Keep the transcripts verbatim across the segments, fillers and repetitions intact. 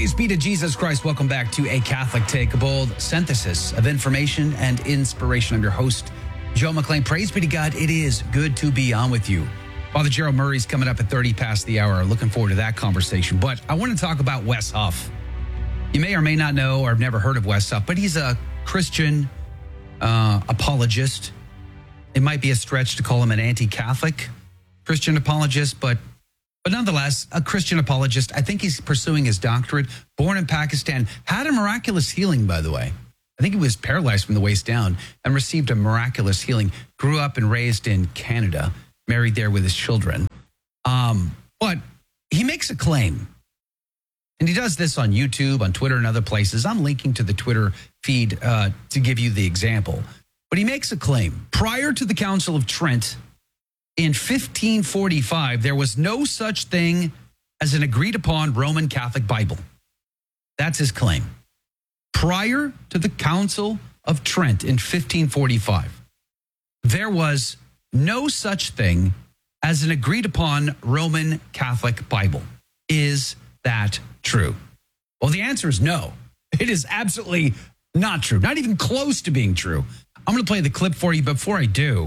Praise be to Jesus Christ. Welcome back to A Catholic Take, a bold synthesis of information and inspiration. I'm your host, Joe McClain. Praise be to God. It is good to be on with you. Father Gerald Murray's coming up at thirty past the hour. Looking forward to that conversation. But I want to talk about Wes Huff. You may or may not know or have never heard of Wes Huff, but he's a Christian uh, apologist. It might be a stretch to call him an anti-Catholic Christian apologist, but But nonetheless, a Christian apologist. I think he's pursuing his doctorate. Born in Pakistan, had a miraculous healing, by the way. I think he was paralyzed from the waist down and received a miraculous healing. Grew up and raised in Canada, married there with his children. Um, but he makes a claim, and he does this on YouTube, on Twitter, and other places. I'm linking to the Twitter feed uh, to give you the example. But he makes a claim. Prior to the Council of Trent, in fifteen forty-five, there was no such thing as an agreed-upon Roman Catholic Bible. That's his claim. Prior to the Council of Trent in fifteen forty-five, there was no such thing as an agreed-upon Roman Catholic Bible. Is that true? Well, the answer is no. It is absolutely not true. Not even close to being true. I'm going to play the clip for you. Before I do,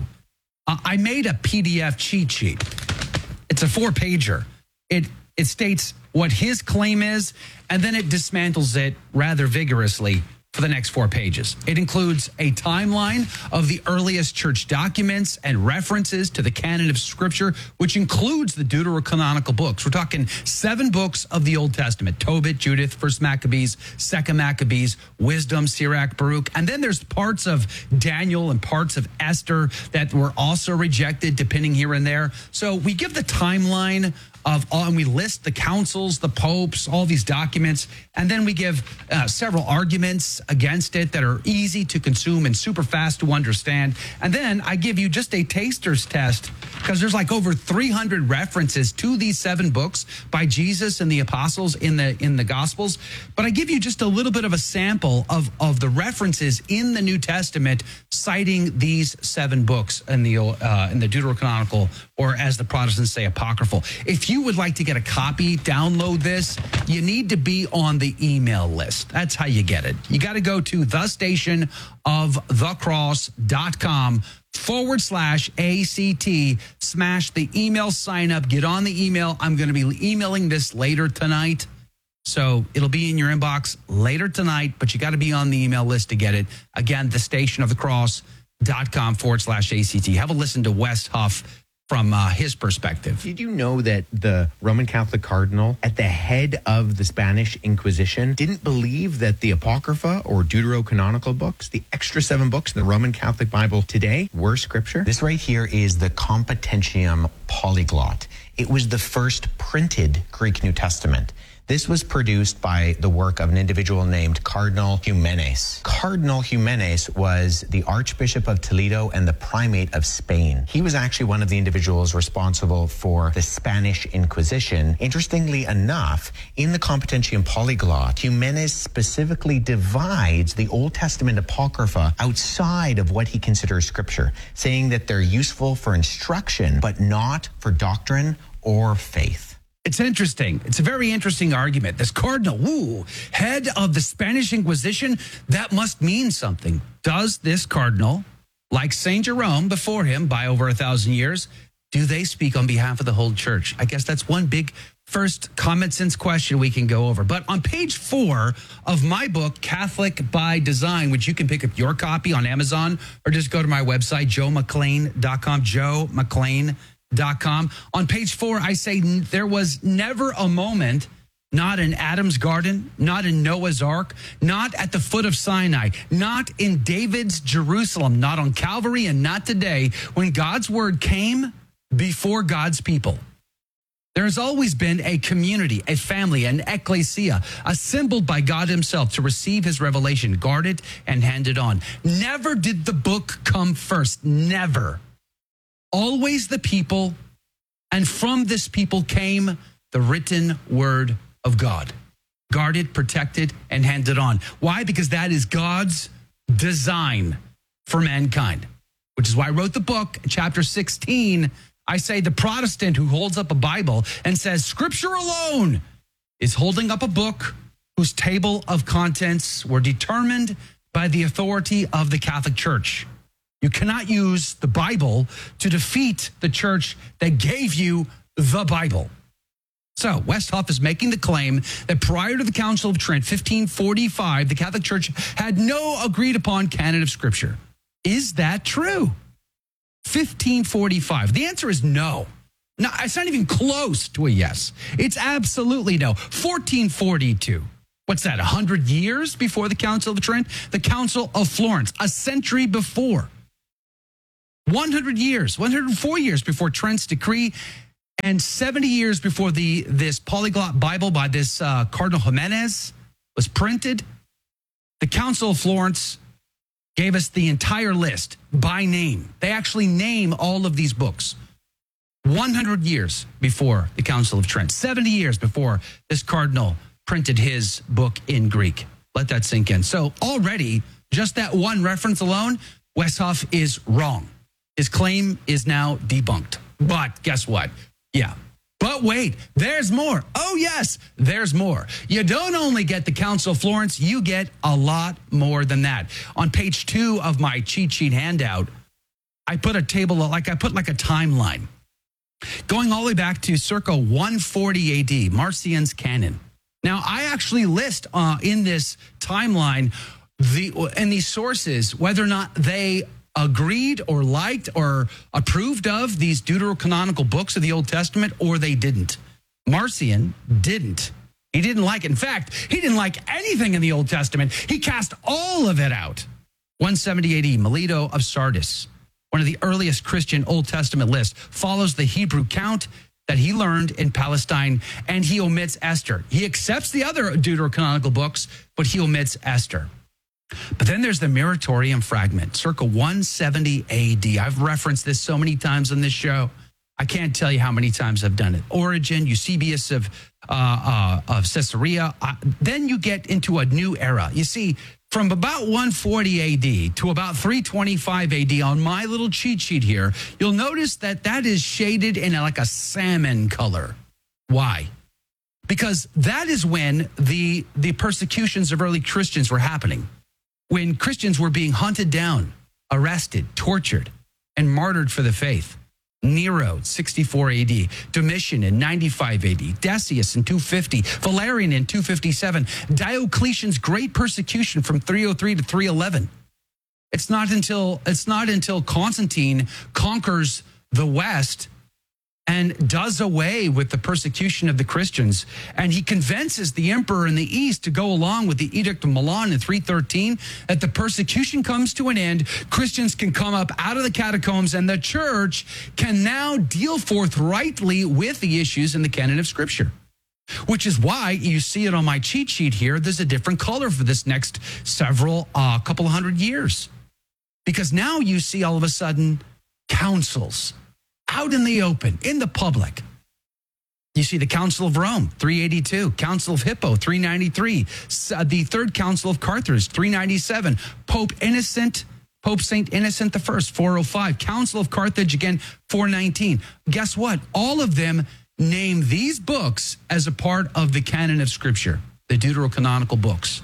I made a P D F cheat sheet. It's a four-pager. It it states what his claim is, and then it dismantles it rather vigorously for the next four pages. It includes a timeline of the earliest church documents and references to the canon of Scripture, which includes the deuterocanonical books. We're talking seven books of the Old Testament: Tobit, Judith, First Maccabees, Second Maccabees, Wisdom, Sirach, Baruch. And then there's parts of Daniel and parts of Esther that were also rejected, depending here and there. So we give the timeline of all, and we list the councils, the popes, all these documents, and then we give uh, several arguments against it that are easy to consume and super fast to understand. And then I give you just a taster's test, because there's like over three hundred references to these seven books by Jesus and the apostles in the in the Gospels. But I give you just a little bit of a sample of, of the references in the New Testament citing these seven books in the uh, in the Deuterocanonical, or as the Protestants say, apocryphal. If you would like to get a copy, download this, you need to be on the email list. That's how you get it. You got to go to the station of the cross dot com forward slash ACT, smash the email sign up, get on the email. I'm going to be emailing this later tonight. So it'll be in your inbox later tonight, but you got to be on the email list to get it. Again, the station of the cross dot com forward slash ACT. Have a listen to Wes Huff from uh, his perspective. Did you know that the Roman Catholic cardinal at the head of the Spanish Inquisition didn't believe that the Apocrypha or Deuterocanonical books, the extra seven books in the Roman Catholic Bible today, were scripture? This right here is the Competentium Polyglot. It was the first printed Greek New Testament. This was produced by the work of an individual named Cardinal Ximenes. Cardinal Ximenes was the Archbishop of Toledo and the Primate of Spain. He was actually one of the individuals responsible for the Spanish Inquisition. Interestingly enough, in the Competentium Polyglot, Ximenes specifically divides the Old Testament Apocrypha outside of what he considers scripture, saying that they're useful for instruction, but not for doctrine or faith. It's interesting. It's a very interesting argument. This cardinal, woo, head of the Spanish Inquisition, that must mean something. Does this cardinal, like Saint Jerome before him by over a thousand years, do they speak on behalf of the whole church? I guess that's one big first common sense question we can go over. But on page four of my book, Catholic by Design, which you can pick up your copy on Amazon or just go to my website, joe mcclain dot com, joe mcclain dot com. Dot com. On page four, I say there was never a moment, not in Adam's garden, not in Noah's ark, not at the foot of Sinai, not in David's Jerusalem, not on Calvary, and not today, when God's word came before God's people. There's always been a community, a family, an ecclesia, assembled by God himself to receive his revelation, guard it, and hand it on. Never did the book come first. Never. Always the people, and from this people came the written word of God. Guarded, protected, and handed on. Why? Because that is God's design for mankind, which is why I wrote the book, chapter sixteen. I say the Protestant who holds up a Bible and says Scripture alone is holding up a book whose table of contents were determined by the authority of the Catholic Church. You cannot use the Bible to defeat the church that gave you the Bible. So Westhoff is making the claim that prior to the Council of Trent, fifteen forty-five, the Catholic Church had no agreed upon canon of Scripture. Is that true? fifteen forty-five. The answer is no. No, it's not even close to a yes. It's absolutely no. fourteen forty-two. What's that, one hundred years before the Council of Trent? The Council of Florence, a century before. one hundred years, one hundred four years before Trent's decree, and seventy years before the this polyglot Bible by this uh, Cardinal Jimenez was printed. The Council of Florence gave us the entire list by name. They actually name all of these books. one hundred years before the Council of Trent, seventy years before this cardinal printed his book in Greek. Let that sink in. So already, just that one reference alone, Westhoff is wrong. His claim is now debunked. But guess what? Yeah. But wait, there's more. Oh, yes, there's more. You don't only get the Council of Florence, you get a lot more than that. On page two of my cheat sheet handout, I put a table, like I put like a timeline, going all the way back to circa one forty A D, Marcion's canon. Now, I actually list uh, in this timeline the and these sources whether or not they agreed or liked or approved of these deuterocanonical books of the Old Testament, or they didn't. Marcion didn't. He didn't like it. In fact, he didn't like anything in the Old Testament. He cast all of it out. one seventy A D, Melito of Sardis, one of the earliest Christian Old Testament lists, follows the Hebrew count that he learned in Palestine, and he omits Esther. He accepts the other deuterocanonical books, but he omits Esther. But then there's the Muratorium fragment, circa one seventy A D. I've referenced this so many times on this show. I can't tell you how many times I've done it. Origen, Eusebius of uh, uh, of Caesarea. Uh, then you get into a new era. You see, from about one forty A D to about three twenty-five A D on my little cheat sheet here, you'll notice that that is shaded in like a salmon color. Why? Because that is when the the persecutions of early Christians were happening. When Christians were being hunted down, arrested, tortured, and martyred for the faith. Nero, sixty-four A D, Domitian in ninety-five A D, Decius in two fifty, Valerian in two fifty-seven, Diocletian's great persecution from three oh three to three eleven. It's not until it's not until Constantine conquers the West and does away with the persecution of the Christians, and he convinces the emperor in the East to go along with the Edict of Milan in three thirteen, that the persecution comes to an end, Christians can come up out of the catacombs, and the church can now deal forthrightly with the issues in the canon of Scripture. Which is why you see it on my cheat sheet here. There's a different color for this next several, uh, couple of hundred years. Because now you see all of a sudden councils out in the open, in the public. You see the Council of Rome, three eighty-two, Council of Hippo, three ninety-three, the Third Council of Carthage, three ninety-seven, Pope Innocent, Pope Saint Innocent the First, four oh five, Council of Carthage again, four nineteen. Guess what? All of them name these books as a part of the canon of Scripture, the deuterocanonical books.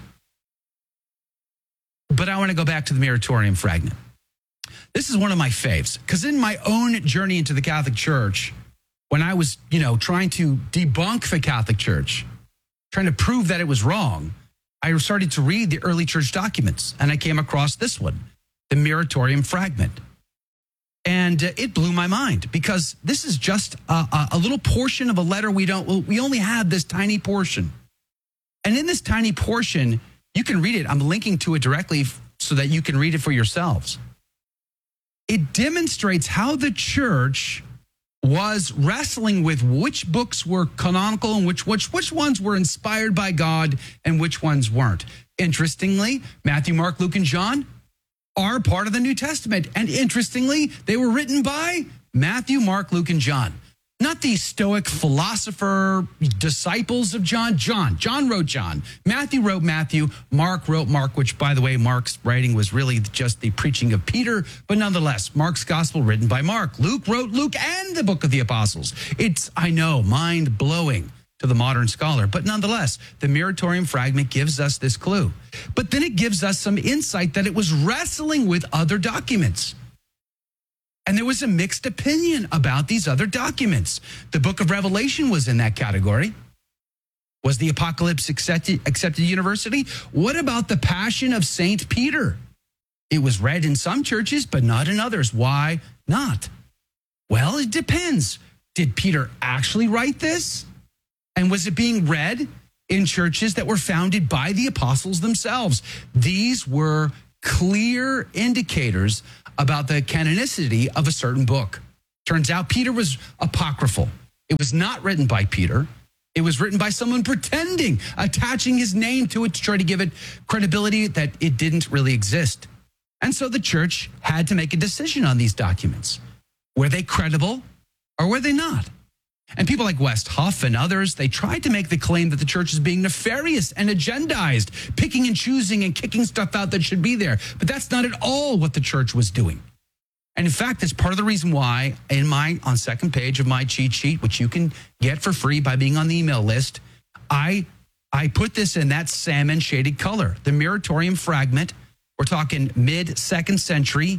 But I want to go back to the Muratorium fragment. This is one of my faves, because in my own journey into the Catholic Church, when I was, you know, trying to debunk the Catholic Church, trying to prove that it was wrong, I started to read the early church documents, and I came across this one, the Muratorium fragment. And uh, it blew my mind, because this is just a, a, a little portion of a letter we don't, we only have this tiny portion. And in this tiny portion, you can read it. I'm linking to it directly so that you can read it for yourselves. It demonstrates how the church was wrestling with which books were canonical and which, which, which ones were inspired by God and which ones weren't. Interestingly, Matthew, Mark, Luke, and John are part of the New Testament. And interestingly, they were written by Matthew, Mark, Luke, and John. Not the Stoic philosopher disciples of John. John. John wrote John. Matthew wrote Matthew. Mark wrote Mark, which, by the way, Mark's writing was really just the preaching of Peter. But nonetheless, Mark's gospel written by Mark. Luke wrote Luke and the book of the Apostles. It's, I know, mind-blowing to the modern scholar. But nonetheless, the Muratorian fragment gives us this clue. But then it gives us some insight that it was wrestling with other documents. And there was a mixed opinion about these other documents. The book of Revelation was in that category. Was the Apocalypse accepted, accepted university? What about the Passion of Saint Peter? It was read in some churches, but not in others. Why not? Well, it depends. Did Peter actually write this? And was it being read in churches that were founded by the apostles themselves? These were clear indicators about the canonicity of a certain book. Turns out Peter was apocryphal. It was not written by Peter. It was written by someone pretending, attaching his name to it to try to give it credibility that it didn't really exist. And so the church had to make a decision on these documents. Were they credible or were they not? And people like West Huff and others, they tried to make the claim that the church is being nefarious and agendized, picking and choosing and kicking stuff out that should be there. But that's not at all what the church was doing. And in fact, that's part of the reason why in my, on second page of my cheat sheet, which you can get for free by being on the email list, I, I put this in that salmon shaded color, the Muratorian fragment. We're talking mid-second century.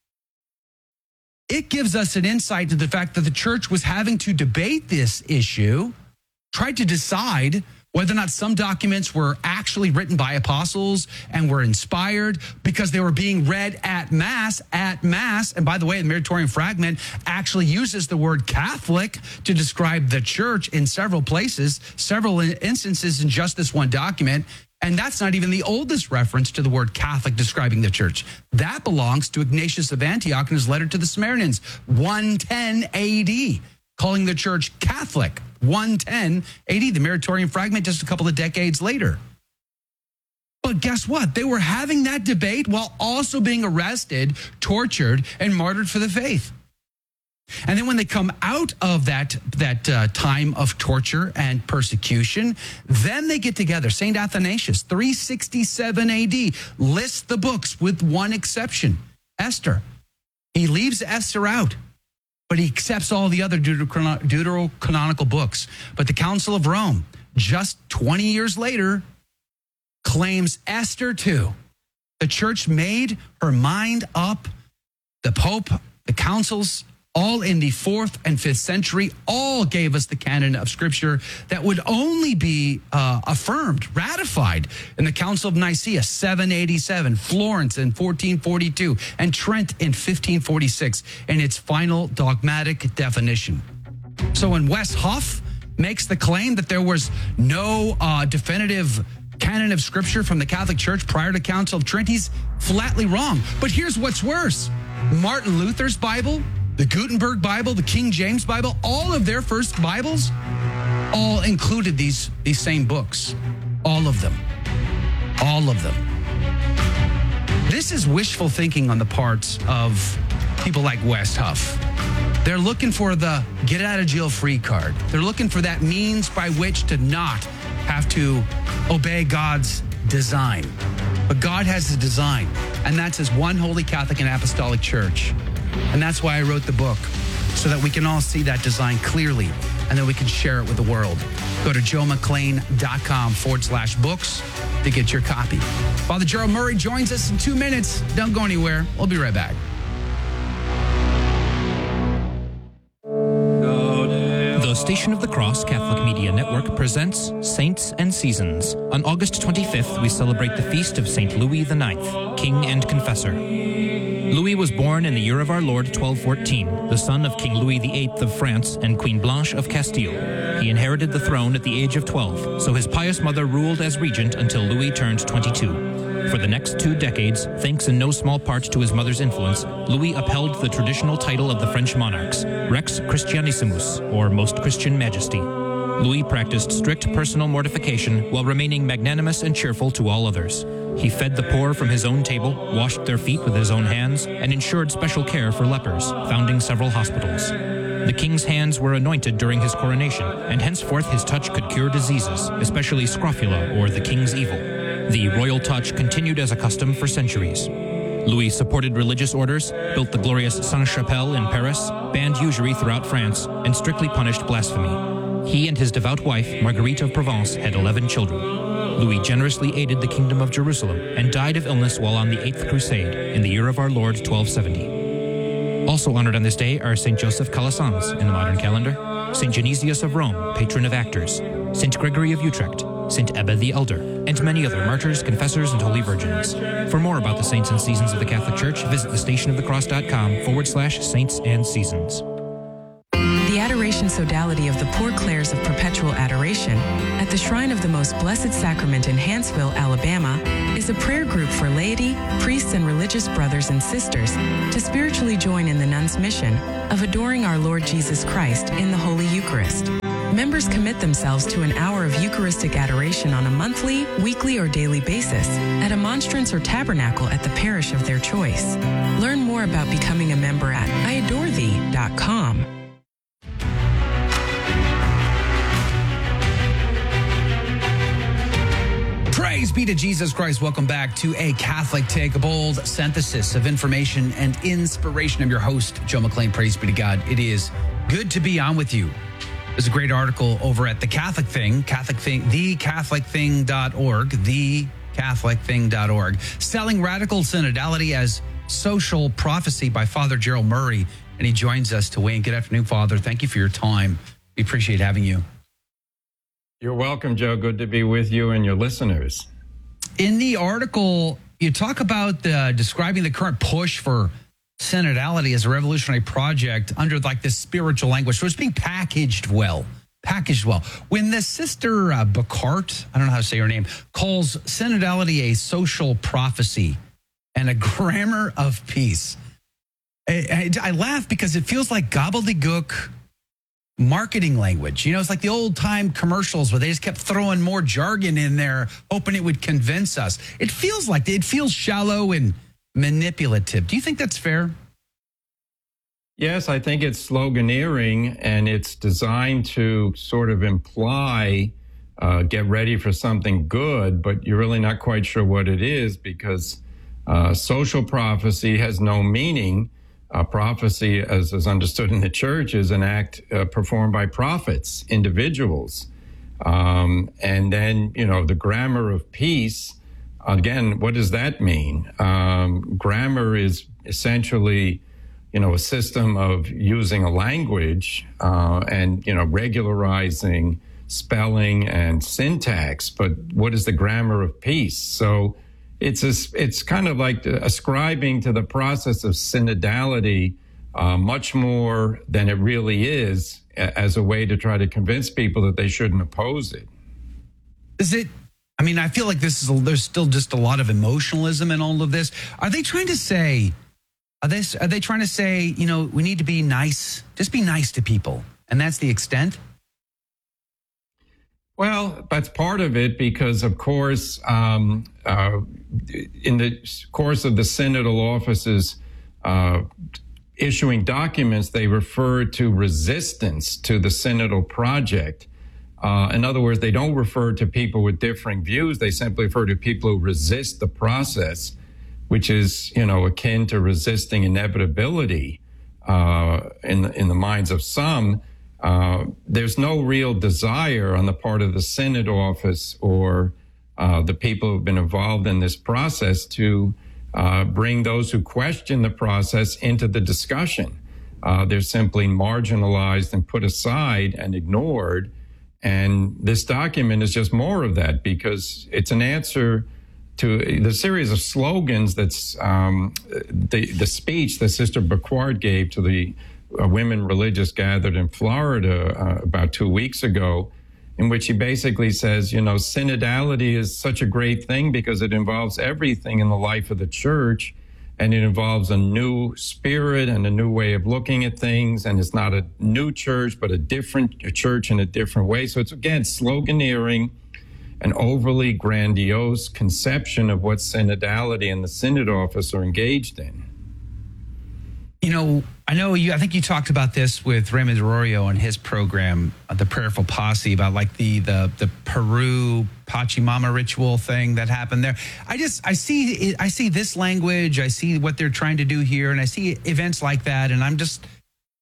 It gives us an insight to the fact that the church was having to debate this issue, tried to decide whether or not some documents were actually written by apostles and were inspired because they were being read at Mass, at Mass. And by the way, the Muratorian fragment actually uses the word Catholic to describe the church in several places, several instances in just this one document. And that's not even the oldest reference to the word Catholic describing the church. That belongs to Ignatius of Antioch in his letter to the Samaritans, one ten A D, calling the church Catholic. one ten A D, the Muratorian fragment just a couple of decades later. But guess what? They were having that debate while also being arrested, tortured, and martyred for the faith. And then when they come out of that, that uh, time of torture and persecution, then they get together. Saint Athanasius, three sixty-seven A D, lists the books with one exception, Esther. He leaves Esther out, but he accepts all the other deuterocanonical books. But the Council of Rome, just twenty years later, claims Esther too. The church made her mind up. The Pope, the councils, all in the fourth and fifth century, all gave us the canon of Scripture that would only be uh, affirmed, ratified in the Council of Nicaea, seven eighty-seven, Florence in fourteen forty-two, and Trent in fifteen forty-six in its final dogmatic definition. So when West Huff makes the claim that there was no uh, definitive canon of Scripture from the Catholic Church prior to Council of Trent, he's flatly wrong. But here's what's worse. Martin Luther's Bible, the Gutenberg Bible, the King James Bible, all of their first Bibles, all included these, these same books. All of them. All of them. This is wishful thinking on the part of people like West Huff. They're looking for the get out of jail free card. They're looking for that means by which to not have to obey God's design. But God has a design, and that's His one holy Catholic and Apostolic Church. And that's why I wrote the book, so that we can all see that design clearly and then we can share it with the world. Go to joemcclain.com forward slash books to get your copy. Father Gerald Murray joins us in two minutes. Don't go anywhere. We'll be right back. The Station of the Cross Catholic Media Network presents Saints and Seasons. On August twenty-fifth, we celebrate the feast of Saint Louis the Ninth, King and Confessor. Louis was born in the year of our Lord twelve fourteen, the son of King Louis the Eighth of France and Queen Blanche of Castile. He inherited the throne at the age of twelve, so his pious mother ruled as regent until Louis turned twenty-two. For the next two decades, thanks in no small part to his mother's influence, Louis upheld the traditional title of the French monarchs, Rex Christianissimus, or Most Christian Majesty. Louis practiced strict personal mortification while remaining magnanimous and cheerful to all others. He fed the poor from his own table, washed their feet with his own hands, and ensured special care for lepers, founding several hospitals. The king's hands were anointed during his coronation, and henceforth his touch could cure diseases, especially scrofula, or the king's evil. The royal touch continued as a custom for centuries. Louis supported religious orders, built the glorious Sainte-Chapelle in Paris, banned usury throughout France, and strictly punished blasphemy. He and his devout wife, Marguerite of Provence, had eleven children. Louis generously aided the Kingdom of Jerusalem and died of illness while on the Eighth Crusade in the year of our Lord, twelve seventy. Also honored on this day are Saint Joseph Calasanz in the modern calendar, Saint Genesius of Rome, patron of actors, Saint Gregory of Utrecht, Saint Ebba the Elder, and many other martyrs, confessors, and holy virgins. For more about the saints and seasons of the Catholic Church, visit thestationofthecross.com forward slash saints and seasons. The Adoration Sodality of the Poor Clares of Perpetual Adoration at the Shrine of the Most Blessed Sacrament in Hanceville, Alabama, is a prayer group for laity, priests, and religious brothers and sisters to spiritually join in the nuns' mission of adoring our Lord Jesus Christ in the Holy Eucharist. Members commit themselves to an hour of Eucharistic adoration on a monthly, weekly, or daily basis at a monstrance or tabernacle at the parish of their choice. Learn more about becoming a member at I adore thee dot com. Praise be to Jesus Christ. Welcome back to A Catholic Take, a bold synthesis of information and inspiration. I'm your host, Joe McLean. Praise be to God. It is good to be on with you. There's a great article over at The Catholic Thing, Catholic Thing, the catholic thing dot org, the catholic thing dot org, selling radical synodality as social prophecy by Father Gerald Murray. And he joins us to weigh in. Good afternoon, Father. Thank you for your time. We appreciate having you. You're welcome, Joe. Good to be with you and your listeners. In the article, you talk about the, describing the current push for synodality as a revolutionary project under like this spiritual language. So it's being packaged well, packaged well. When the sister uh, Bacart, I don't know how to say her name, calls synodality a social prophecy and a grammar of peace, I, I, I laugh because it feels like gobbledygook marketing language. You know, it's like the old time commercials where they just kept throwing more jargon in there, hoping it would convince us. It feels like it feels shallow and manipulative. Do you think that's fair? Yes, I think it's sloganeering, and it's designed to sort of imply, uh, get ready for something good, but you're really not quite sure what it is, because uh, social prophecy has no meaning. Uh, prophecy, as is understood in the church, is an act uh, performed by prophets, individuals. Um, and then, you know, the grammar of peace, again, what does that mean? Um, grammar is essentially, you know, a system of using a language uh, and, you know, regularizing spelling and syntax. But what is the grammar of peace? So it's a, it's kind of like ascribing to the process of synodality uh, much more than it really is, as a way to try to convince people that they shouldn't oppose it. Is it? I mean, I feel like this is a, there's still just a lot of emotionalism in all of this. Are they trying to say? Are they are they trying to say? You know, we need to be nice. Just be nice to people, and that's the extent. Well, that's part of it, because, of course, um, uh, in the course of the synodal offices uh, issuing documents, they refer to resistance to the synodal project. Uh, in other words, they don't refer to people with differing views. They simply refer to people who resist the process, which is, you know, akin to resisting inevitability uh, in the, in the minds of some. Uh, there's no real desire on the part of the synod office or uh, the people who've been involved in this process to uh, bring those who question the process into the discussion. Uh, they're simply marginalized and put aside and ignored. And this document is just more of that, because it's an answer to the series of slogans that's um, the, the speech that Sister Bacard gave to the uh, women religious gathered in Florida uh, about two weeks ago, in which he basically says, you know, synodality is such a great thing because it involves everything in the life of the church, and it involves a new spirit and a new way of looking at things. And it's not a new church, but a different a church in a different way. So it's, again, sloganeering, an overly grandiose conception of what synodality and the synod office are engaged in. You know, I know you, I think you talked about this with Raymond Arroyo on his program, uh, The Prayerful Posse, about like the, the, the Peru Pachamama ritual thing that happened there. I just, I see, I see this language, I see what they're trying to do here, and I see events like that. And I'm just,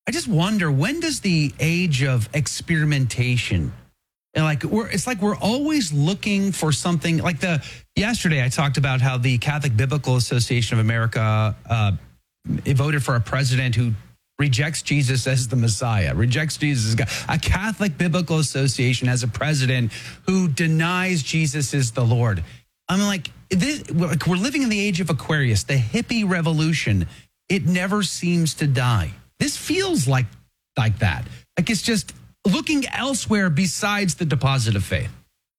I just wonder, when does the age of experimentation, and like we're, it's like we're always looking for something. Like the yesterday, I talked about how the Catholic Biblical Association of America uh, voted for a president who rejects Jesus as the Messiah, rejects Jesus as God. A Catholic Biblical Association has a president who denies Jesus is the Lord. I'm like, this, like we're living in the age of Aquarius, the hippie revolution. It never seems to die. This feels like like that. Like it's just looking elsewhere besides the deposit of faith.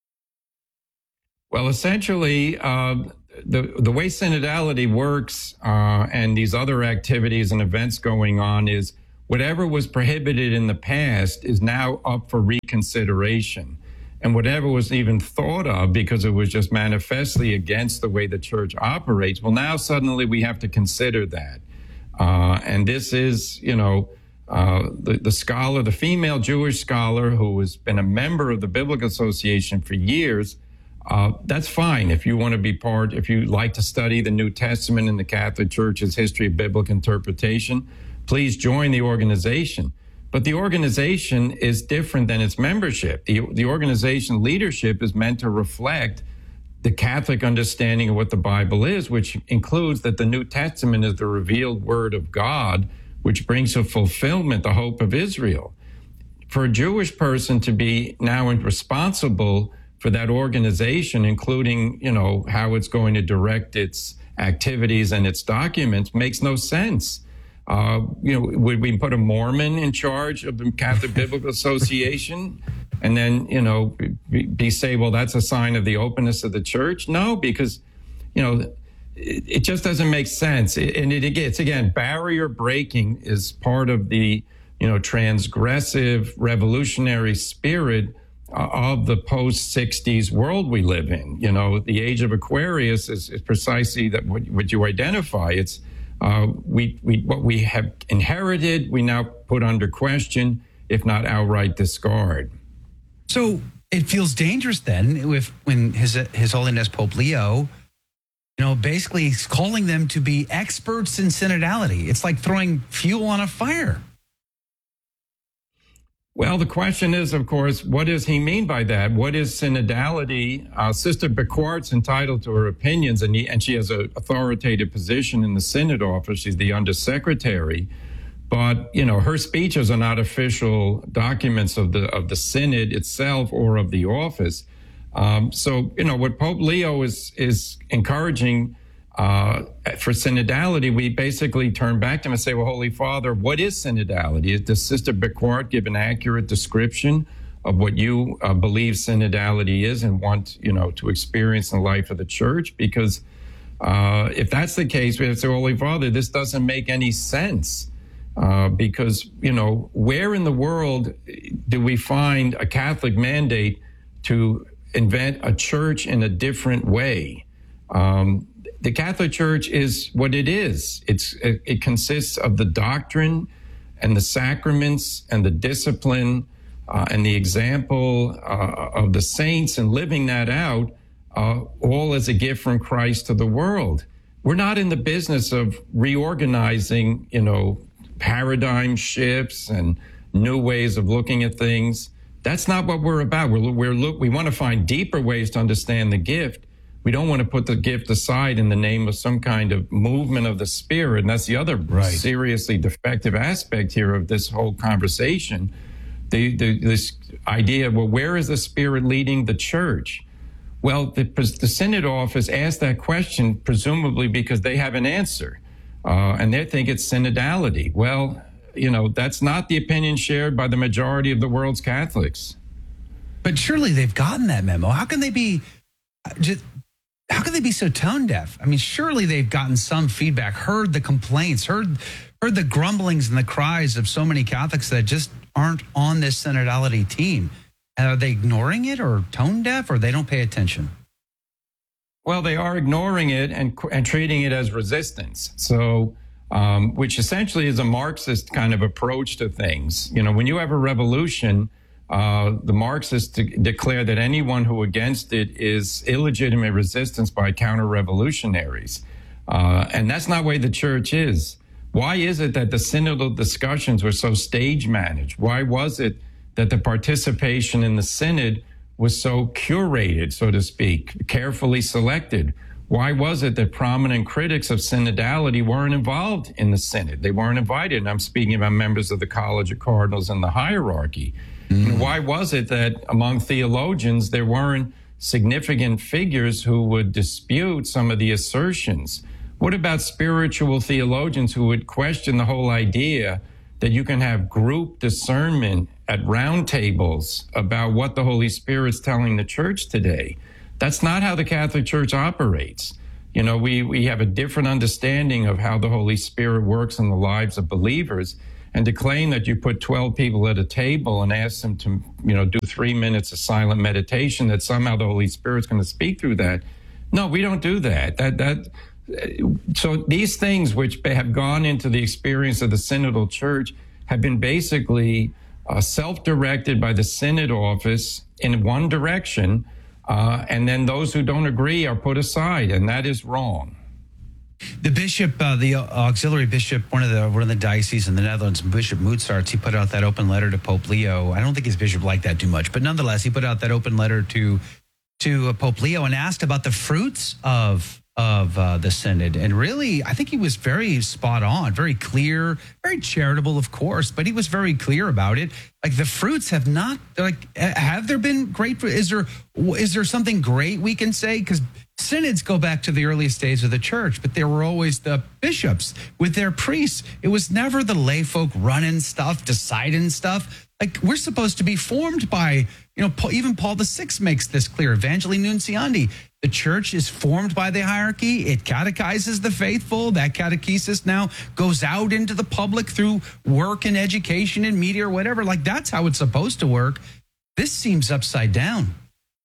Well, essentially, uh, the the way synodality works uh, and these other activities and events going on is whatever was prohibited in the past is now up for reconsideration. And whatever was even thought of because it was just manifestly against the way the church operates, well, now suddenly we have to consider that. Uh, and this is, you know, uh, the, the scholar, the female Jewish scholar who has been a member of the Biblical Association for years. Uh, that's fine if you want to be part, if you like to study the New Testament and the Catholic Church's history of biblical interpretation, please join the organization. But the organization is different than its membership. The, the organization leadership is meant to reflect the Catholic understanding of what the Bible is, which includes that the New Testament is the revealed word of God, which brings to fulfillment the hope of Israel. For a Jewish person to be now responsible for that organization, including, you know, how it's going to direct its activities and its documents, makes no sense. Uh, you know, would we put a Mormon in charge of the Catholic Biblical Association and then, you know, be, be say, well, that's a sign of the openness of the church? No, because, you know, it, it just doesn't make sense. It, and it, it's, again, barrier breaking is part of the, you know, transgressive revolutionary spirit uh, of the post sixties world we live in. You know, the age of Aquarius is, is precisely that what, what you identify. It's Uh, we, we, what we have inherited, we now put under question, if not outright discard. So it feels dangerous then with when His His Holiness Pope Leo, you know, basically calling them to be experts in synodality. It's like throwing fuel on a fire. Well, the question is, of course, what does he mean by that? What is synodality? Uh, Sister Bequart's entitled to her opinions, and, he, and she has an authoritative position in the Synod office. She's the undersecretary. But, you know, her speeches are not official documents of the of the Synod itself or of the office. Um, so, you know, what Pope Leo is, is encouraging Uh, for synodality, we basically turn back to him and say, well, Holy Father, what is synodality? Does Sister Bequart give an accurate description of what you uh, believe synodality is and want, you know, to experience in the life of the church? Because uh, if that's the case, we have to say, Holy Father, this doesn't make any sense. Uh, because, you know, where in the world do we find a Catholic mandate to invent a church in a different way? Um, The Catholic Church is what it is. It's it, it consists of the doctrine and the sacraments and the discipline uh, and the example uh, of the saints and living that out, uh, all as a gift from Christ to the world. We're not in the business of reorganizing, you know, paradigm shifts and new ways of looking at things. That's not what we're about. We're, we're look, we want to find deeper ways to understand the gift. We don't want to put the gift aside in the name of some kind of movement of the Spirit. And that's the other right. seriously defective aspect here of this whole conversation. The, the, this idea of, well, where is the Spirit leading the church? Well, the, the Synod office asked that question, presumably because they have an answer. Uh, and they think it's synodality. Well, you know, that's not the opinion shared by the majority of the world's Catholics. But surely they've gotten that memo. How can they be just... How can they be so tone deaf? I mean, surely they've gotten some feedback, heard the complaints, heard heard the grumblings and the cries of so many Catholics that just aren't on this synodality team. And are they ignoring it or tone deaf, or they don't pay attention? Well, they are ignoring it and, and treating it as resistance. So, um, which essentially is a Marxist kind of approach to things. You know, when you have a revolution, Uh, the Marxists de- declare that anyone who against it is illegitimate resistance by counter-revolutionaries. Uh, and that's not the way the church is. Why is it that the synodal discussions were so stage managed? Why was it that the participation in the synod was so curated, so to speak, carefully selected? Why was it that prominent critics of synodality weren't involved in the synod? They weren't invited. And I'm speaking about members of the College of Cardinals and the hierarchy. Mm. And why was it that among theologians, there weren't significant figures who would dispute some of the assertions? What about spiritual theologians who would question the whole idea that you can have group discernment at roundtables about what the Holy Spirit's telling the church today? That's not how the Catholic Church operates. You know, we, we have a different understanding of how the Holy Spirit works in the lives of believers. And to claim that you put twelve people at a table and ask them to, you know, do three minutes of silent meditation, that somehow the Holy Spirit's going to speak through that. No, we don't do that. That, that, So these things which have gone into the experience of the synodal church have been basically uh, self-directed by the synod office in one direction, uh, and then those who don't agree are put aside, and that is wrong. The bishop, uh, the auxiliary bishop, one of the one of the dioceses in the Netherlands, Bishop Mozarts, he put out that open letter to Pope Leo. I don't think his bishop liked that too much, but nonetheless, he put out that open letter to to uh, Pope Leo and asked about the fruits of of uh, the synod. And really, I think he was very spot on, very clear, very charitable, of course, but he was very clear about it. Like, the fruits have not, like, have there been great, is there, is there something great we can say? Because synods go back to the earliest days of the church, but there were always the bishops with their priests. It was never the lay folk running stuff, deciding stuff. Like, we're supposed to be formed by, you know, even Paul the Sixth makes this clear, Evangelii Nunciandi. The church is formed by the hierarchy. It catechizes the faithful. That catechesis now goes out into the public through work and education and media or whatever. Like, that's how it's supposed to work. This seems upside down.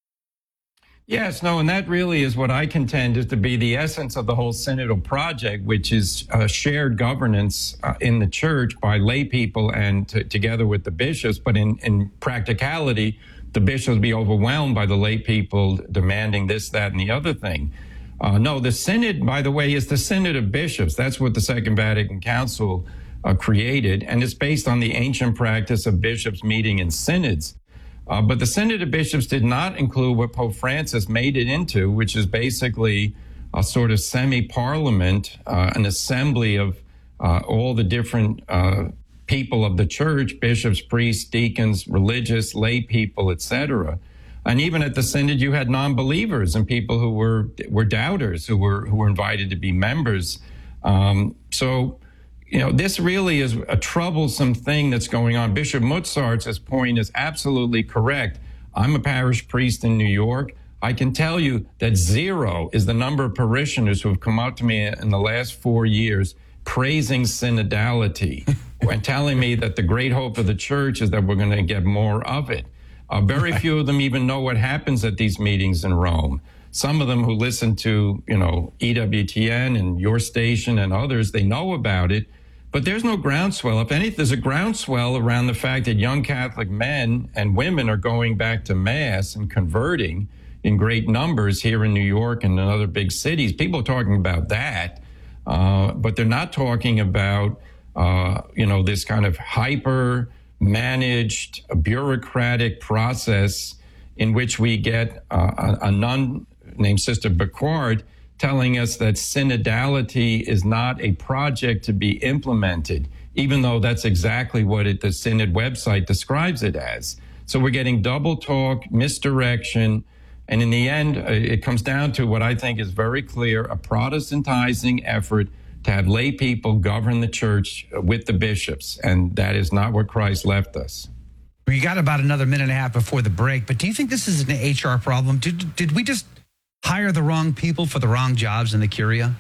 Yes, no, and that really is what I contend is to be the essence of the whole synodal project, which is uh, shared governance uh, in the church by lay people and t- together with the bishops. But in, in practicality, the bishops be overwhelmed by the lay people demanding this, that, and the other thing. Uh, no, the synod, by the way, is the synod of bishops. That's what the Second Vatican Council uh, created, and it's based on the ancient practice of bishops meeting in synods. Uh, but the Synod of Bishops did not include what Pope Francis made it into, which is basically a sort of semi-parliament, uh, an assembly of uh, all the different uh, people of the church, bishops, priests, deacons, religious, lay people, et cetera. And even at the Synod, you had non-believers and people who were were doubters who were who were invited to be members. Um, so. You know, this really is a troublesome thing that's going on. Bishop Mozart's point is absolutely correct. I'm a parish priest in New York. I can tell you that zero is the number of parishioners who have come up to me in the last four years praising synodality and telling me that the great hope of the church is that we're going to get more of it. Uh, very few of them even know what happens at these meetings in Rome. Some of them who listen to, you know, E W T N and your station and others, they know about it. But there's no groundswell. If anything, there's a groundswell around the fact that young Catholic men and women are going back to Mass and converting in great numbers here in New York and in other big cities. People are talking about that, uh, but they're not talking about, uh, you know, this kind of hyper-managed, bureaucratic process in which we get uh, a, a nun named Sister Bacquard telling us that synodality is not a project to be implemented, even though that's exactly what it, the Synod website describes it as. So we're getting double talk, misdirection, and in the end, it comes down to what I think is very clear, a Protestantizing effort to have lay people govern the church with the bishops, and that is not what Christ left us. We got about another minute and a half before the break, but do you think this is an H R problem? Did, did we just hire the wrong people for the wrong jobs in the Curia?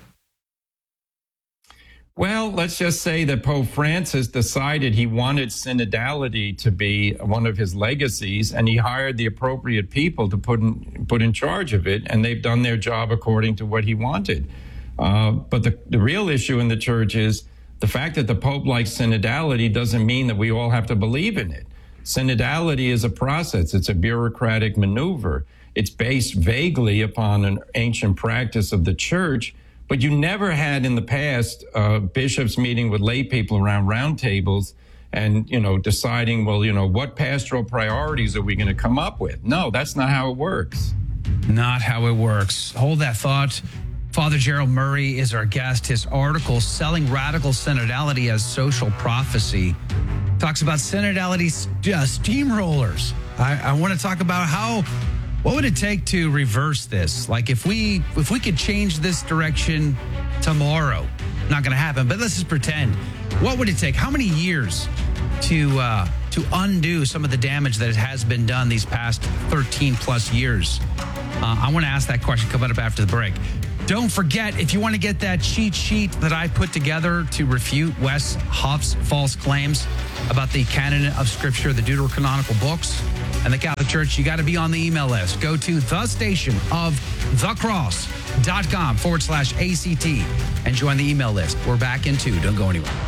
Well, let's just say that Pope Francis decided he wanted synodality to be one of his legacies, and he hired the appropriate people to put in, put in charge of it, and they've done their job according to what he wanted. Uh, but the, the real issue in the church is the fact that the Pope likes synodality doesn't mean that we all have to believe in it. Synodality is a process. It's a bureaucratic maneuver. It's based vaguely upon an ancient practice of the church, But you never had in the past uh, bishops meeting with lay people around round tables and, you know, deciding, well, you know, what pastoral priorities are we going to come up with? No, that's not how it works. Not how it works. Hold that thought. Father Gerald Murray is our guest. His article, Selling Radical Synodality as Social Prophecy, talks about synodality uh, steamrollers. I, I want to talk about how, what would it take to reverse this? Like if we if we could change this direction tomorrow, not going to happen, but let's just pretend. What would it take? How many years to uh, to undo some of the damage that has been done these past thirteen plus years? Uh, I want to ask that question coming up after the break. Don't forget, if you want to get that cheat sheet that I put together to refute Wes Huff's false claims about the canon of Scripture, the Deuterocanonical books, and the Catholic Church, you got to be on the email list. Go to the station of thecross.com forward slash ACT and join the email list. We're back in two. Don't go anywhere.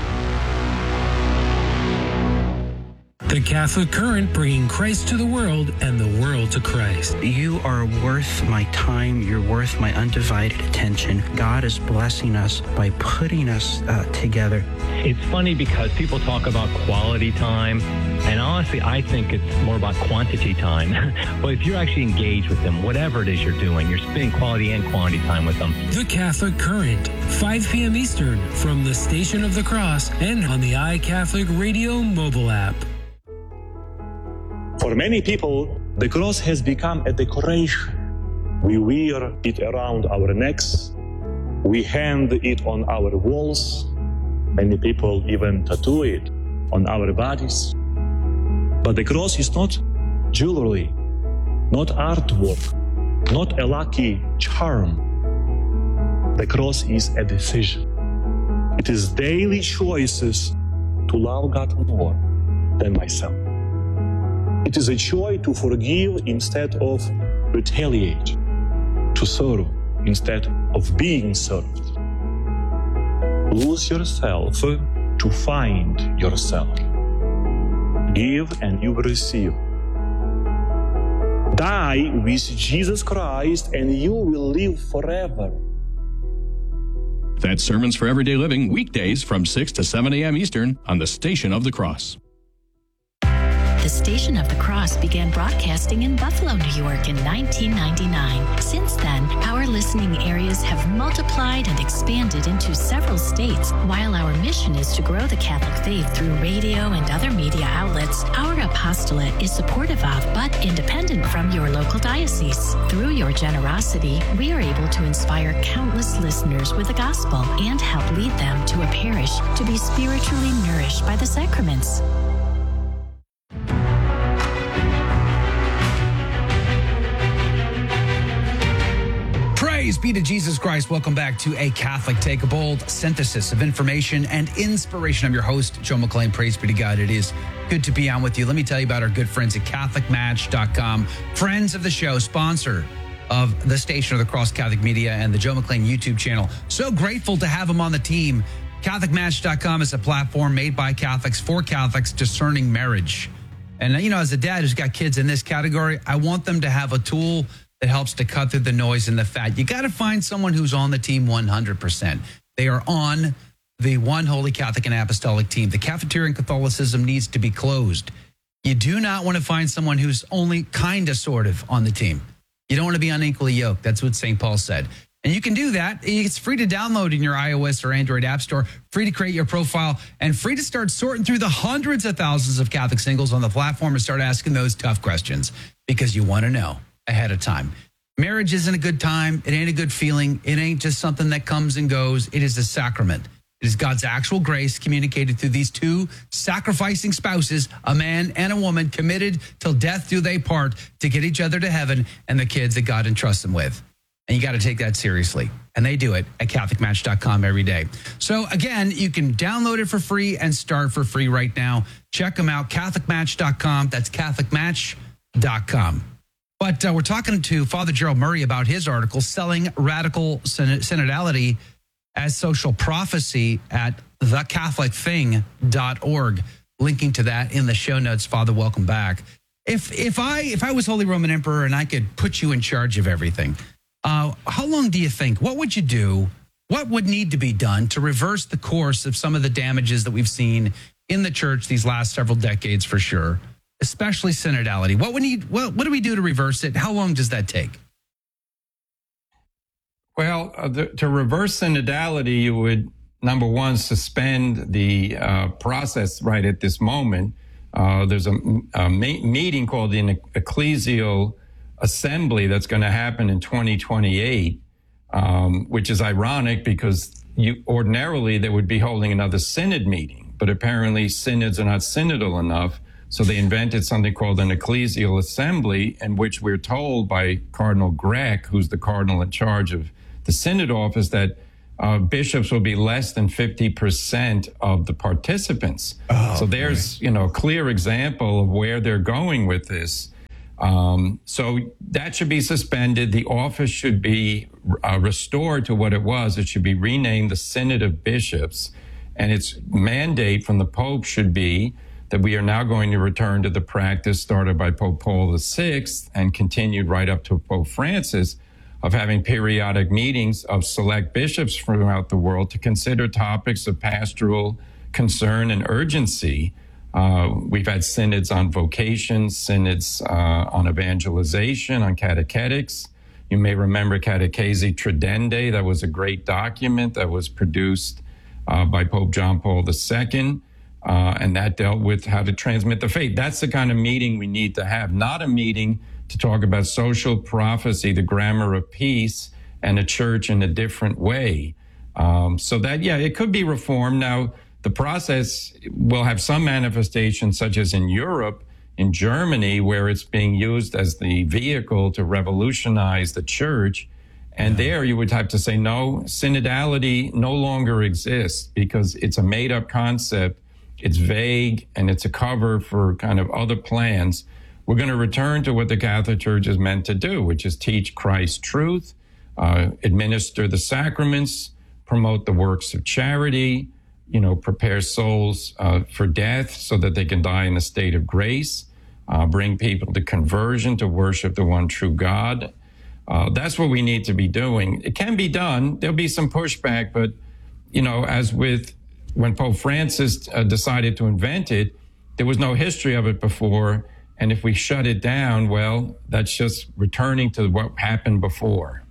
The Catholic Current, bringing Christ to the world and the world to Christ. You are worth my time. You're worth my undivided attention. God is blessing us by putting us uh, together. It's funny because people talk about quality time, and honestly, I think it's more about quantity time. But if you're actually engaged with them, whatever it is you're doing, you're spending quality and quantity time with them. The Catholic Current, five p.m. Eastern, from the Station of the Cross and on the iCatholic Radio mobile app. For many people, the cross has become a decoration. We wear it around our necks. We hang it on our walls. Many people even tattoo it on our bodies. But the cross is not jewelry, not artwork, not a lucky charm. The cross is a decision. It is daily choices to love God more than myself. It is a choice to forgive instead of retaliate, to serve instead of being served. Lose yourself to find yourself. Give and you will receive. Die with Jesus Christ and you will live forever. That's Sermons for Everyday Living, weekdays from six to seven a.m. Eastern on the Station of the Cross. The Station of the Cross began broadcasting in Buffalo, New York in nineteen ninety-nine. Since then, our listening areas have multiplied and expanded into several states. While our mission is to grow the Catholic faith through radio and other media outlets, our apostolate is supportive of but independent from your local diocese. Through your generosity, we are able to inspire countless listeners with the gospel and help lead them to a parish to be spiritually nourished by the sacraments. Praise be to Jesus Christ. Welcome back to A Catholic Take, a bold synthesis of information and inspiration. I'm your host, Joe McClain. Praise be to God. It is good to be on with you. Let me tell you about our good friends at Catholic Match dot com. Friends of the show, sponsor of the Station of the Cross Catholic Media and the Joe McClain YouTube channel. So grateful to have them on the team. Catholic Match dot com is a platform made by Catholics for Catholics discerning marriage. And, you know, as a dad who's got kids in this category, I want them to have a tool that helps to cut through the noise and the fat. You got to find someone who's on the team one hundred percent. They are on the one holy Catholic and apostolic team. The cafeteria Catholicism needs to be closed. You do not want to find someone who's only kind of sort of on the team. You don't want to be unequally yoked. That's what Saint Paul said. And you can do that. It's free to download in your iOS or Android app store, free to create your profile, and free to start sorting through the hundreds of thousands of Catholic singles on the platform and start asking those tough questions because you want to know ahead of time. Marriage isn't a good time. It ain't a good feeling. It ain't just something that comes and goes. It is a sacrament. It is God's actual grace communicated through these two sacrificing spouses, a man and a woman, committed till death do they part to get each other to heaven and the kids that God entrusts them with. And you got to take that seriously. And they do it at Catholic Match dot com every day. So again, you can download it for free and start for free right now. Check them out, Catholic Match dot com. That's Catholic Match dot com. But uh, we're talking to Father Gerald Murray about his article, Selling Radical Synodality as Social Prophecy, at the catholic thing dot org. Linking to that in the show notes. Father, welcome back. If if I if I was Holy Roman Emperor and I could put you in charge of everything, Uh, how long do you think? What would you do? What would need to be done to reverse the course of some of the damages that we've seen in the church these last several decades, for sure, especially synodality? What would need? What, what do we do to reverse it? How long does that take? Well, uh, the, to reverse synodality, you would, number one, suspend the uh, process right at this moment. Uh, there's a, a ma- meeting called the Ecclesial Assembly that's going to happen in twenty twenty-eight, um, which is ironic because you ordinarily they would be holding another synod meeting, but apparently synods are not synodal enough. So they invented something called an Ecclesial Assembly, in which we're told by Cardinal Grech, who's the cardinal in charge of the synod office, that uh, bishops will be less than fifty percent of the participants. Oh, so there's, boy. you know, a clear example of where they're going with this. Um, so that should be suspended. The office should be uh, restored to what it was. It should be renamed the Synod of Bishops. And its mandate from the Pope should be that we are now going to return to the practice started by Pope Paul the Sixth and continued right up to Pope Francis of having periodic meetings of select bishops throughout the world to consider topics of pastoral concern and urgency. Uh, we've had synods on vocation, synods uh, on evangelization, on catechetics. You may remember Catechesi Tradendae. That was a great document that was produced uh, by Pope John Paul the Second, uh, and that dealt with how to transmit the faith. That's the kind of meeting we need to have, not a meeting to talk about social prophecy, the grammar of peace, and a church in a different way. Um, so that, yeah, it could be reformed. Now, the process will have some manifestations, such as in Europe, in Germany, where it's being used as the vehicle to revolutionize the church. And yeah. there you would have to say, no, synodality no longer exists because it's a made-up concept. It's vague, and it's a cover for kind of other plans. We're going to return to what the Catholic Church is meant to do, which is teach Christ's truth, uh, administer the sacraments, promote the works of charity, you know, prepare souls uh, for death so that they can die in a state of grace, uh, bring people to conversion, to worship the one true God. Uh, that's what we need to be doing. It can be done. There'll be some pushback, but, you know, as with when Pope Francis uh, decided to invent it, there was no history of it before. And if we shut it down, well, that's just returning to what happened before.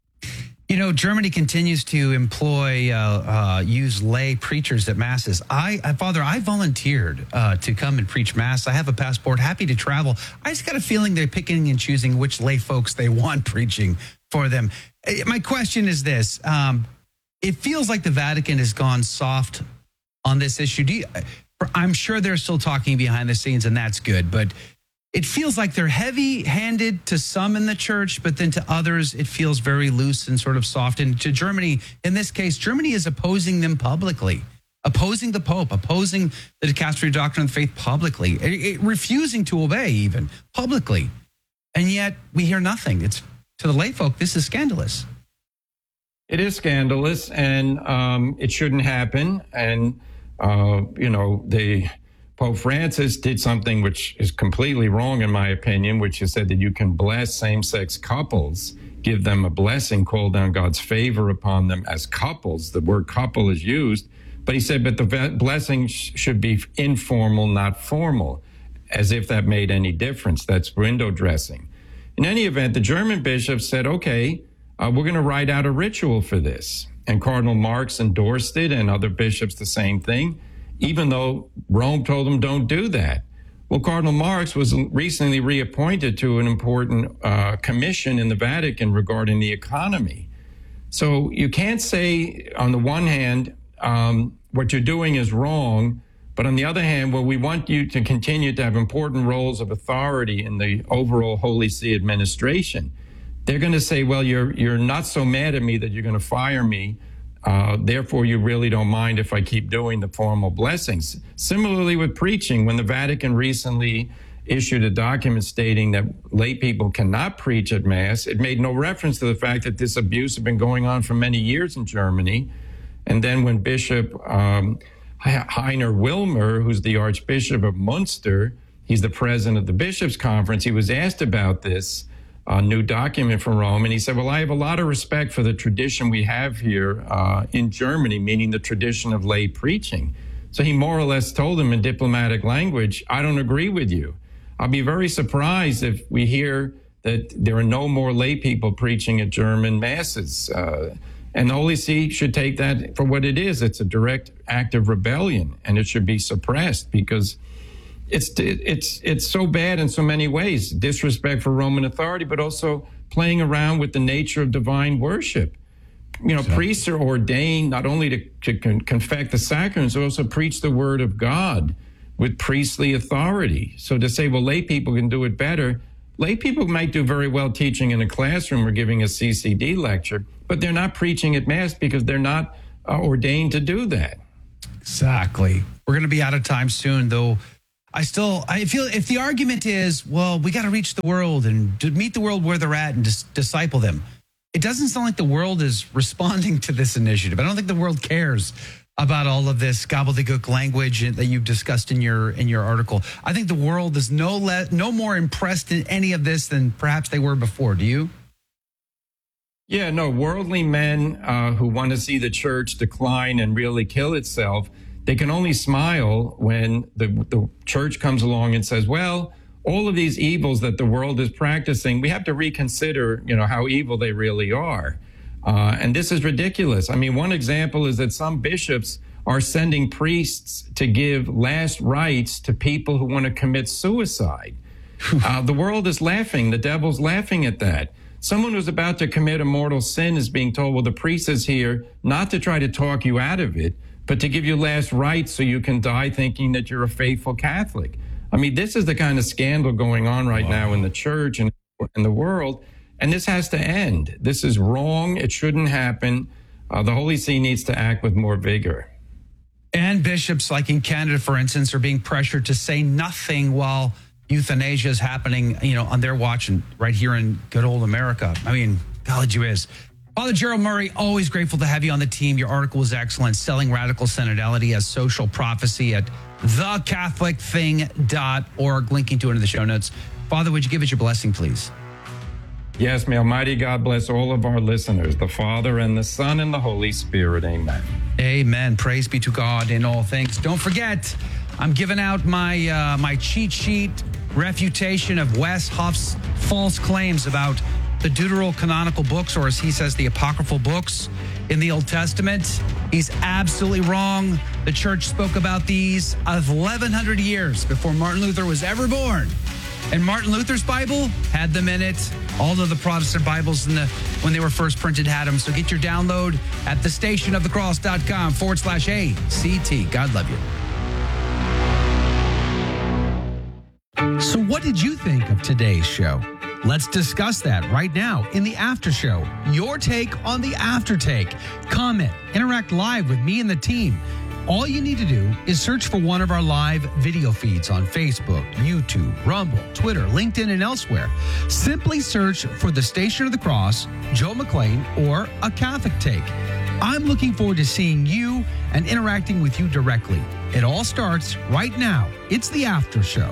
You know, Germany continues to employ, uh, uh, use lay preachers at masses. I, uh, Father, I volunteered uh, to come and preach mass. I have a passport, happy to travel. I just got a feeling they're picking and choosing which lay folks they want preaching for them. My question is this. Um, it feels like the Vatican has gone soft on this issue. Do you, I'm sure they're still talking behind the scenes, and that's good, but it feels like they're heavy-handed to some in the church, but then to others, it feels very loose and sort of soft. And to Germany, in this case, Germany is opposing them publicly, opposing the Pope, opposing the Dicastery of Doctrine of the Faith publicly, it, it, refusing to obey even publicly. And yet we hear nothing. It's to the lay folk, this is scandalous. It is scandalous, and um, it shouldn't happen. And, uh, you know, they... Pope Francis did something which is completely wrong, in my opinion, which is said that you can bless same-sex couples, give them a blessing, call down God's favor upon them as couples. The word couple is used. But he said, but the blessing sh- should be informal, not formal, as if that made any difference. That's window dressing. In any event, the German bishop said, okay, uh, we're going to write out a ritual for this. And Cardinal Marx endorsed it, and other bishops the same thing, even though Rome told them don't do that. Well, Cardinal Marx was recently reappointed to an important uh, commission in the Vatican regarding the economy. So you can't say, on the one hand, um, what you're doing is wrong, but on the other hand, well, we want you to continue to have important roles of authority in the overall Holy See administration. They're going to say, well, you're you're not so mad at me that you're going to fire me. Uh, therefore, you really don't mind if I keep doing the formal blessings. Similarly with preaching, when the Vatican recently issued a document stating that lay people cannot preach at Mass, it made no reference to the fact that this abuse had been going on for many years in Germany. And then when Bishop um, Heiner Wilmer, who's the Archbishop of Munster, he's the president of the Bishops' Conference, he was asked about this. a new document from Rome, and he said, well, I have a lot of respect for the tradition we have here uh, in Germany, meaning the tradition of lay preaching. So he more or less told him in diplomatic language, I don't agree with you. I'll be very surprised if we hear that there are no more lay people preaching at German masses. Uh, and the Holy See should take that for what it is. It's a direct act of rebellion, and it should be suppressed because It's it's it's so bad in so many ways. Disrespect for Roman authority, but also playing around with the nature of divine worship. You know, so, priests are ordained not only to, to con- confect the sacraments, but also preach the word of God with priestly authority. So to say, well, lay people can do it better. Lay people might do very well teaching in a classroom or giving a C C D lecture, but they're not preaching at Mass because they're not uh, ordained to do that. Exactly. We're going to be out of time soon, though. I still, I feel if the argument is, well, we got to reach the world and to meet the world where they're at and dis- disciple them. It doesn't sound like the world is responding to this initiative. I don't think the world cares about all of this gobbledygook language that you've discussed in your in your article. I think the world is no le- no more impressed in any of this than perhaps they were before. Do you? Yeah, no, worldly men uh, who want to see the church decline and really kill itself, they can only smile when the, the church comes along and says, well, all of these evils that the world is practicing, we have to reconsider, you know, how evil they really are. Uh, and this is ridiculous. I mean, one example is that some bishops are sending priests to give last rites to people who want to commit suicide. uh, the world is laughing. The devil's laughing at that. Someone who's about to commit a mortal sin is being told, well, the priest is here not to try to talk you out of it, but to give you last rites so you can die thinking that you're a faithful Catholic. I mean, this is the kind of scandal going on right wow. now in the church and in the world, and this has to end. This is wrong. It shouldn't happen. Uh, the Holy See needs to act with more vigor. And bishops, like in Canada, for instance, are being pressured to say nothing while euthanasia is happening, you know, on their watch and right here in good old America. I mean, God, you is. Father Gerald Murray, always grateful to have you on the team. Your article was excellent, Selling Radical Synodality as Social Prophecy at the catholic thing dot org, linking to it in the show notes. Father, would you give us your blessing, please? Yes, may Almighty God bless all of our listeners, the Father and the Son and the Holy Spirit. Amen. Amen. Praise be to God in all things. Don't forget, I'm giving out my uh, my cheat sheet refutation of Wes Huff's false claims about the deuterocanonical books, or as he says, the apocryphal books in the Old Testament. He's absolutely wrong. The church spoke about these eleven hundred years before Martin Luther was ever born. And Martin Luther's Bible had them in it. All of the Protestant Bibles in the, when they were first printed had them. So get your download at the station of the cross dot com forward slash A C T. God love you. So what did you think of today's show? Let's discuss that right now in the after show. Your take on the after take. Comment, interact live with me and the team. All you need to do is search for one of our live video feeds on Facebook, YouTube, Rumble, Twitter, LinkedIn, and elsewhere. Simply search for the Station of the Cross, Joe McClain, or A Catholic Take. I'm looking forward to seeing you and interacting with you directly. It all starts right now. It's the after show.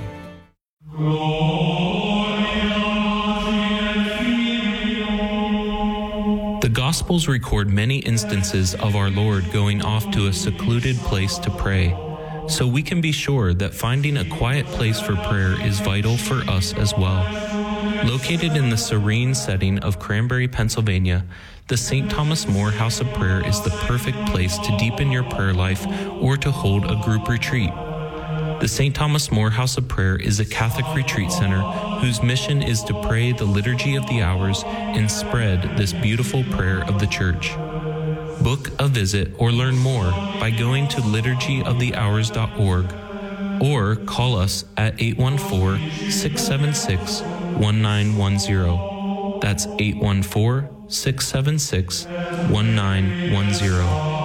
The Gospels record many instances of our Lord going off to a secluded place to pray, so we can be sure that finding a quiet place for prayer is vital for us as well. Located in the serene setting of Cranberry, Pennsylvania, the Saint Thomas More House of Prayer is the perfect place to deepen your prayer life or to hold a group retreat. The Saint Thomas More House of Prayer is a Catholic retreat center whose mission is to pray the Liturgy of the Hours and spread this beautiful prayer of the Church. Book a visit or learn more by going to liturgy of the hours dot org or call us at eight one four, six seven six, one nine one zero. That's eight one four, six seven six, one nine one zero.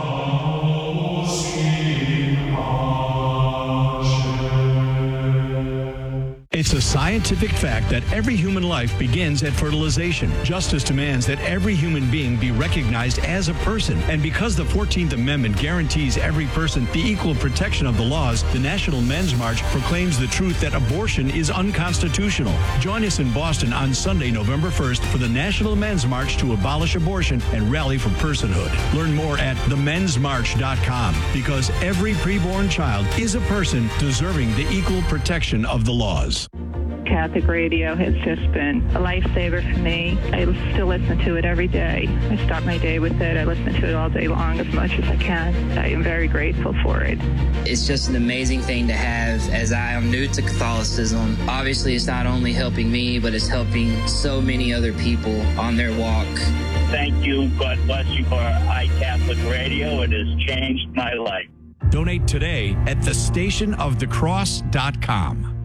It's a scientific fact that every human life begins at fertilization. Justice demands that every human being be recognized as a person. And because the fourteenth Amendment guarantees every person the equal protection of the laws, the National Men's March proclaims the truth that abortion is unconstitutional. Join us in Boston on Sunday, November first for the National Men's March to abolish abortion and rally for personhood. Learn more at the men's march dot com because every preborn child is a person deserving the equal protection of the laws. Catholic radio has just been a lifesaver for me. I still listen to it every day. I start my day with it. I listen to it all day long as much as I can. I am very grateful for it. It's just an amazing thing to have as I am new to Catholicism. Obviously, it's not only helping me, but it's helping so many other people on their walk. Thank you. God bless you for iCatholic Radio. It has changed my life. Donate today at the station of the cross dot com.